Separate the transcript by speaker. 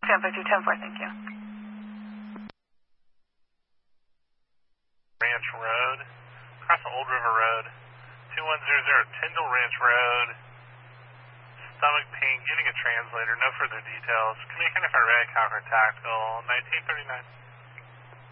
Speaker 1: 1052, 10-4, thank you.
Speaker 2: Ranch Road, across the Old River Road, 2100 Tyndall Ranch Road, stomach pain, getting a translator, no further details. Communicating for Red Concord Tactical, 1939.